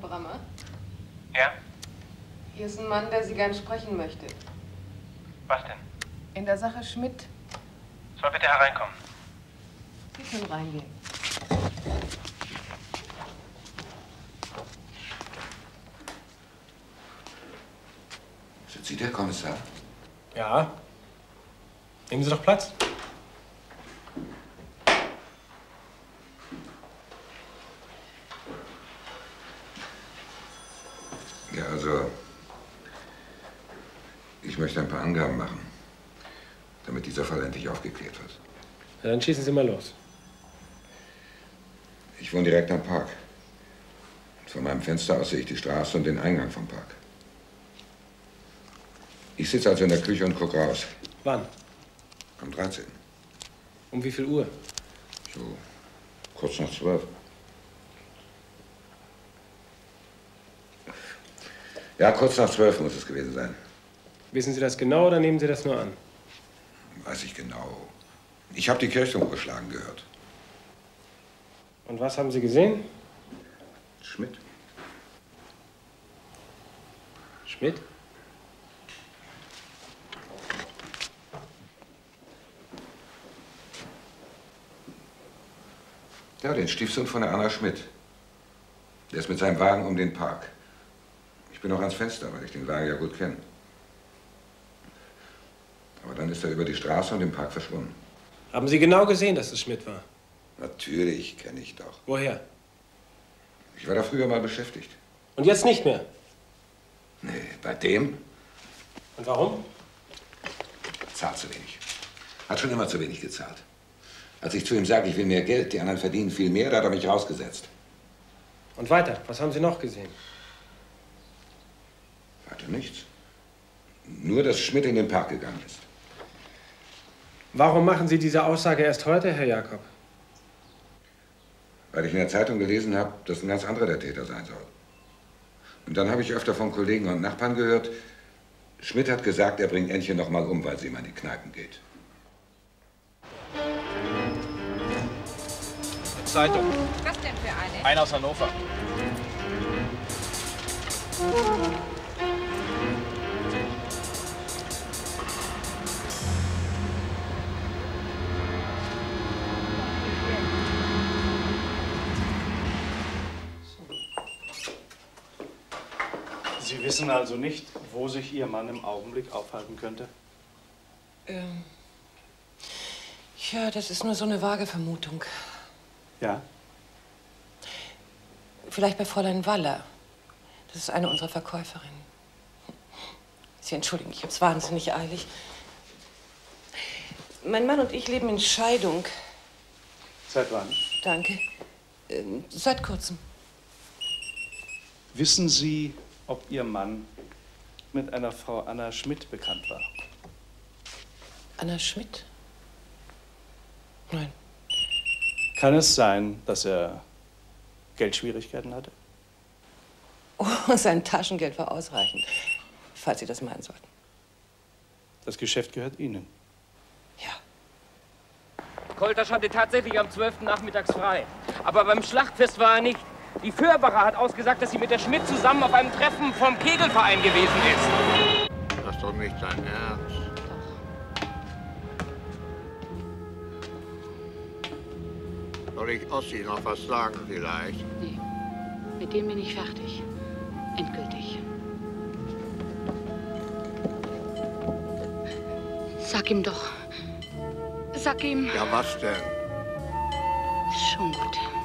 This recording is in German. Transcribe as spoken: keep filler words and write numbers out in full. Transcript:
Brammer? Ja? Hier ist ein Mann, der Sie gern sprechen möchte. Was denn? In der Sache Schmidt. Soll bitte hereinkommen. Sie können reingehen. Sind Sie der Kommissar? Ja. Nehmen Sie doch Platz. Ja, also, ich möchte ein paar Angaben machen, damit dieser Fall endlich aufgeklärt wird. Ja, dann schießen Sie mal los. Ich wohne direkt am Park. Von meinem Fenster aus sehe ich die Straße und den Eingang vom Park. Ich sitze also in der Küche und gucke raus. Wann? Am dreizehnten Um wie viel Uhr? So, kurz nach zwölf. Ja, kurz nach zwölf muss es gewesen sein. Wissen Sie das genau oder nehmen Sie das nur an? Weiß ich genau. Ich habe die Kirchturmuhr geschlagen gehört. Und was haben Sie gesehen? Schmidt. Schmidt? Ja, den Stiefsohn von der Anna Schmidt. Der ist mit seinem Wagen um den Park. Ich bin noch ans Fenster, weil ich den Wagen ja gut kenne. Aber dann ist er über die Straße und den Park verschwunden. Haben Sie genau gesehen, dass es Schmidt war? Natürlich, kenne ich doch. Woher? Ich war da früher mal beschäftigt. Und jetzt nicht mehr? Nee, bei dem Und warum? zahlt zu wenig. Hat schon immer zu wenig gezahlt. Als ich zu ihm sage, ich will mehr Geld, die anderen verdienen viel mehr, da hat er mich rausgesetzt. Und weiter, was haben Sie noch gesehen? Weiter nichts. Nur, dass Schmidt in den Park gegangen ist. Warum machen Sie diese Aussage erst heute, Herr Jakob? Weil ich in der Zeitung gelesen habe, dass ein ganz anderer der Täter sein soll. Und dann habe ich öfter von Kollegen und Nachbarn gehört, Schmidt hat gesagt, er bringt Ännchen noch mal um, weil sie immer in die Kneipen geht. Zeitung. Was denn für eine? Eine aus Hannover. Sie wissen also nicht, wo sich Ihr Mann im Augenblick aufhalten könnte? Ähm. Ja, das ist nur so eine vage Vermutung. Ja? Vielleicht bei Fräulein Waller. Das ist eine unserer Verkäuferinnen. Sie entschuldigen, ich hab's wahnsinnig eilig. Mein Mann und ich leben in Scheidung. Seit wann? Danke. Ähm, seit kurzem. Wissen Sie, ob Ihr Mann mit einer Frau Anna Schmidt bekannt war? Anna Schmidt? Nein. Kann es sein, dass er Geldschwierigkeiten hatte? Oh, sein Taschengeld war ausreichend, falls Sie das meinen sollten. Das Geschäft gehört Ihnen. Ja. Koltasch hatte tatsächlich am zwölften nachmittags frei. Aber beim Schlachtfest war er nicht. Die Fürbacher hat ausgesagt, dass sie mit der Schmidt zusammen auf einem Treffen vom Kegelverein gewesen ist. Das ist doch nicht dein Ernst. Soll ich Ossi noch was sagen vielleicht? Nee, mit dem bin ich fertig. Endgültig. Sag ihm doch. Sag ihm. Ja, was denn? Ist schon gut.